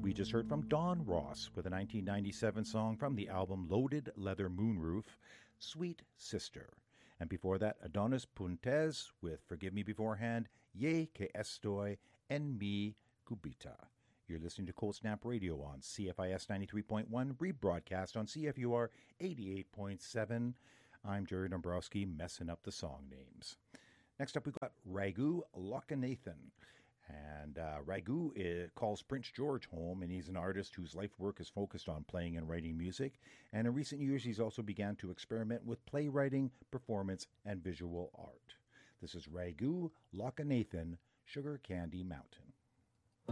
We just heard from Don Ross with a 1997 song from the album Loaded Leather Moonroof, Sweet Sister. And before that, Adonis Puentes with Forgive Me Beforehand, Ye que estoy en mi cubita. You're listening to Cold Snap Radio on CFIS 93.1, rebroadcast on CFUR 88.7. I'm Jerry Dombrowski, messing up the song names. Next up, we've got Raghu Lokanathan. And Raghu calls Prince George home, and he's an artist whose life work is focused on playing and writing music. And in recent years, he's also began to experiment with playwriting, performance, and visual art. This is Raghu Lokanathan, Sugar Candy Mountain.